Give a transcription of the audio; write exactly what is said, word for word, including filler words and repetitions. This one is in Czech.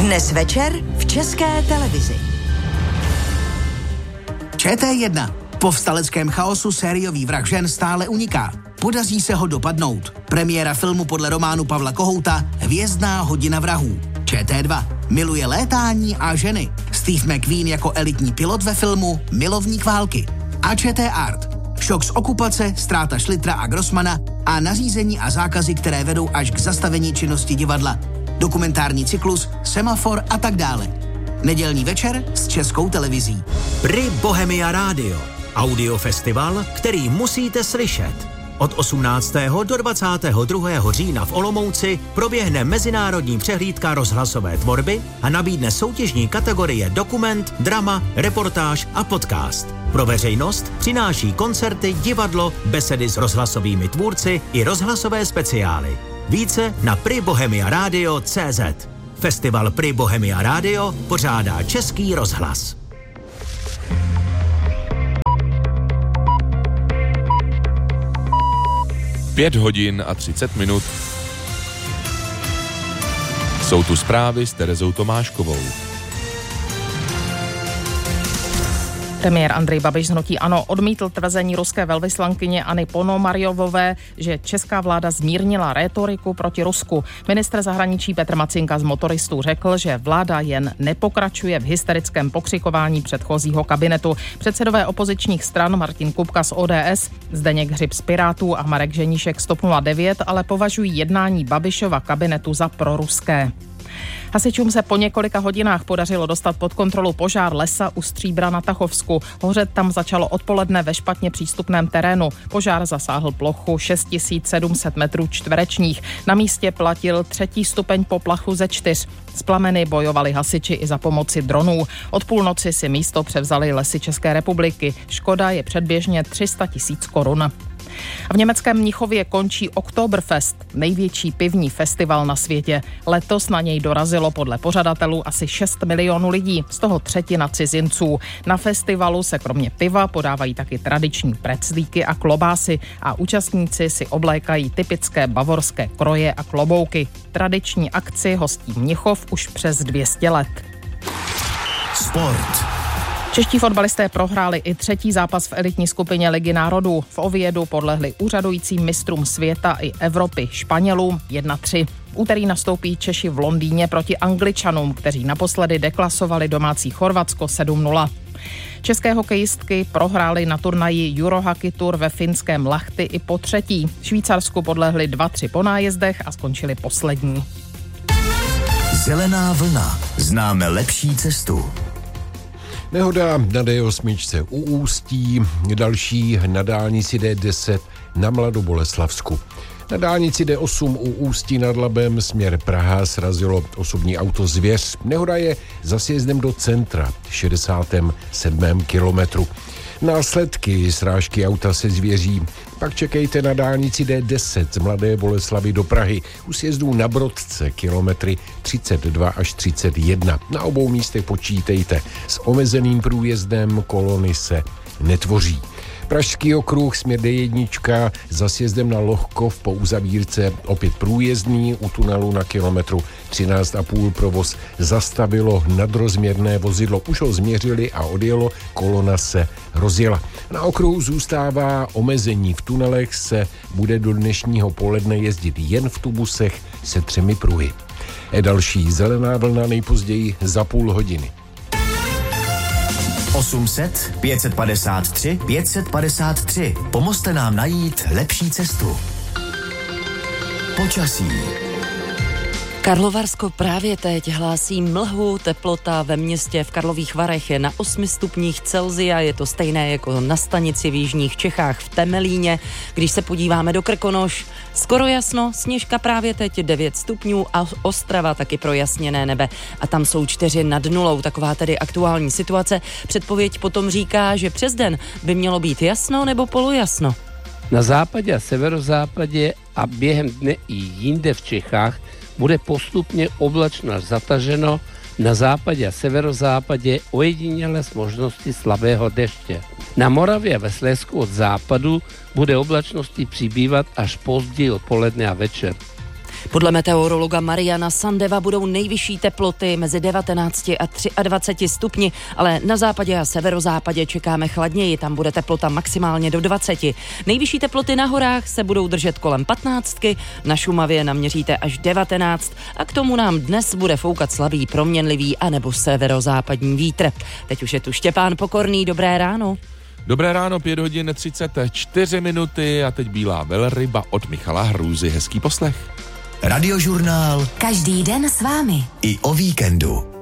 Dnes večer v České televizi. Č T jedna. V povstaleckém chaosu sériový vrah žen stále uniká. Podaří se ho dopadnout. Premiéra filmu podle románu Pavla Kohouta Hvězdná hodina vrahů. Č T dva. Miluje létání a ženy. Steve McQueen jako elitní pilot ve filmu Milovník války. A Č T Art. Šok z okupace, ztráta Šlitra a Grossmana a nařízení a zákazy, které vedou až k zastavení činnosti divadla. Dokumentární cyklus, Semafor a tak dále. Nedělní večer s Českou televizí. Pri Bohemia Radio. Audiofestival, který musíte slyšet. Od osmnáctého do dvacátého druhého října v Olomouci proběhne mezinárodní přehlídka rozhlasové tvorby a nabídne soutěžní kategorie dokument, drama, reportáž a podcast. Pro veřejnost přináší koncerty, divadlo, besedy s rozhlasovými tvůrci i rozhlasové speciály. Více na pri bohemia radio tečka cé zet. Festival Pri Bohemia Radio pořádá Český rozhlas. Pět hodin a třicet minut. Jsou tu zprávy s Terezou Tomáškovou. Premiér Andrej Babiš z hnutí ANO odmítl tvrzení ruské velvyslankyně Anny Ponomaryovové, že česká vláda zmírnila rétoriku proti Rusku. Ministr zahraničí Petr Macinka z Motoristů řekl, že vláda jen nepokračuje v hysterickém pokřikování předchozího kabinetu. Předsedové opozičních stran Martin Kupka z O D S, Zdeněk Hřib z Pirátů a Marek Ženíšek z TOP nula devět ale považují jednání Babišova kabinetu za proruské. Hasičům se po několika hodinách podařilo dostat pod kontrolu požár lesa u Stříbra na Tachovsku. Hořet tam začalo odpoledne ve špatně přístupném terénu. Požár zasáhl plochu šest tisíc sedm set metrů čtverečních. Na místě platil třetí stupeň poplachu ze čtyř. S plameny bojovali hasiči i za pomoci dronů. Od půlnoci si místo převzali Lesy České republiky. Škoda je předběžně tři sta tisíc korun. A v německém Mnichově končí Oktoberfest, největší pivní festival na světě. Letos na něj dorazilo podle pořadatelů asi šest milionů lidí, z toho třetina cizinců. Na festivalu se kromě piva podávají taky tradiční preclíky a klobásy a účastníci si oblékají typické bavorské kroje a klobouky. Tradiční akci hostí Mnichov už přes dvě stě let. Sport. Čeští fotbalisté prohráli i třetí zápas v elitní skupině Ligy národů. V Oviedu podlehli úřadujícím mistrům světa i Evropy Španělům jedna tři. V úterý nastoupí Češi v Londýně proti Angličanům, kteří naposledy deklasovali domácí Chorvatsko sedm nula. České hokejistky prohrály na turnaji Eurohockey Tour ve finském Lahti i po třetí. Švýcarsku podlehli dva tři po nájezdech a skončili poslední. Zelená vlna. Známe lepší cestu. Nehoda na D osm u Ústí, další na dálnici D deset na Mladoboleslavsku. Na dálnici D osm u Ústí nad Labem směr Praha srazilo osobní auto Zvěř. Nehoda je za sjezdem do centra v šedesátém sedmém kilometru. Následky srážky auta se Zvěří pak čekejte na dálnici D deset z Mladé Boleslavi do Prahy u sjezdů na Brodce kilometry třicet dva až třicet jedna. Na obou místech počítejte s omezeným průjezdem, kolony se netvoří. Pražský okruh směr D jedna za sjezdem na Lohkov po uzavírce opět průjezdný, u tunelu na kilometru třináct a půl provoz zastavilo nadrozměrné vozidlo. Už ho změřili a odjelo, kolona se rozjela. Na okruhu zůstává omezení, v tunelech se bude do dnešního poledne jezdit jen v tubusech se třemi pruhy. E další zelená vlna nejpozději za půl hodiny. osm set, pět set padesát tři, pět set padesát tři. Pomozte nám najít lepší cestu. Počasí. Karlovarsko právě teď hlásí mlhu, teplota ve městě v Karlových Varech je na osmi stupních Celsia, je to stejné jako na stanici v jižních Čechách v Temelíně. Když se podíváme do Krkonoš, skoro jasno, Sněžka právě teď devět stupňů a Ostrava taky projasněné nebe a tam jsou čtyři nad nulou, taková tedy aktuální situace. Předpověď potom říká, že přes den by mělo být jasno nebo polojasno. Na západě a severozápadě a během dne i jinde v Čechách bude postupně oblačno až zataženo, na západě a severozápadě ojediněle s možností slabého deště. Na Moravě a ve Slezsku od západu bude oblačnosti přibývat až později odpoledne a večer. Podle meteorologa Mariana Sandeva budou nejvyšší teploty mezi devatenácti a dvaceti třemi stupni, ale na západě a severozápadě čekáme chladněji, tam bude teplota maximálně do dvaceti. Nejvyšší teploty na horách se budou držet kolem patnáctky, na Šumavě naměříte až devatenáct a k tomu nám dnes bude foukat slabý proměnlivý anebo severozápadní vítr. Teď už je tu Štěpán Pokorný, dobré ráno. Dobré ráno, pět hodin třicet čtyři minuty a teď Bílá velryba od Michala Hrůzy. Hezký poslech. Radiožurnál Každý den s vámi. i o víkendu.